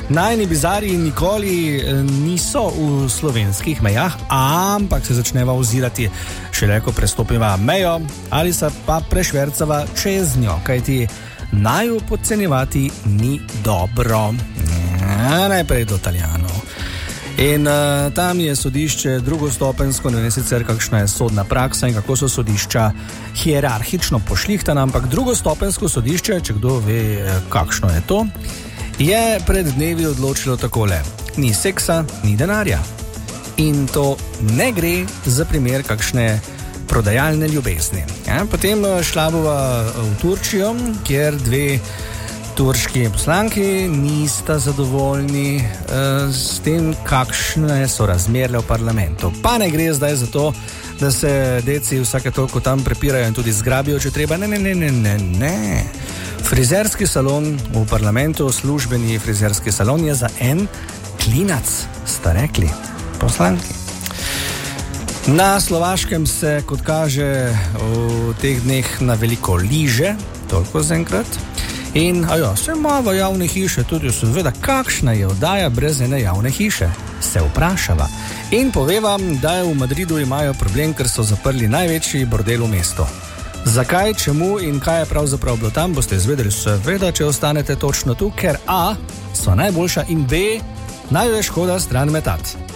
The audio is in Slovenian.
Najni bizarji nikoli niso v slovenskih mejah, ampak se začneva ozirati šele, ko prestopiva mejo ali se pa prešvercava čez njo, kajti naju podcenjevati ni dobro. Najprej do Italijanov. In tam je sodišče drugostopenjsko, ne vem sicer kakšna je sodna praksa in kako so sodišča hierarhično pošlihtana, ampak drugostopenjsko sodišče, če kdo ve kakšno je to, je pred dnevi odločilo takole: ni seksa, ni denarja. In to ne gre za primer kakšne prodajalne ljubezni. Ja, potem šla bova v Turčijo, kjer dve turški poslanki nista zadovoljni s tem, kakšne so razmere v parlamentu. Pa ne gre zdaj za to, da se deci vsake toliko tam prepirajo in tudi zgrabijo, če treba. Ne. Frizerski salon v parlamentu, službeni frizerski salon je za en klinac, sta rekli poslanki. Na Slovaškem se, kot kaže, v teh dneh na veliko liže, toliko zaenkrat. In, se ima v javne hiše tudi, seveda, kakšna je oddaja brez ene javne hiše, se vprašava. In poveva, da je v Madridu imajo problem, ker so zaprli največji bordel v mestu. Zakaj, čemu in kaj je pravzaprav bilo tam, boste izvedeli seveda, če ostanete točno tu, ker A, so najboljša in B, naj je škoda stran metati.